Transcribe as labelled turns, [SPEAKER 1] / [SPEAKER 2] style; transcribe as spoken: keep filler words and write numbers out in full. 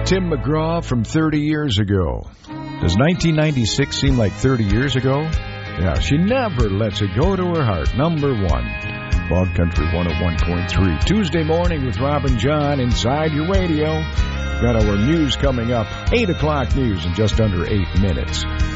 [SPEAKER 1] Tim McGraw from thirty years ago. Does nineteen ninety-six seem like thirty years ago? Yeah, she never lets it go to her heart. Number one. Bog Country one oh one point three. Tuesday morning with Rob and John inside your radio. Got our news coming up. eight o'clock news in just under eight minutes.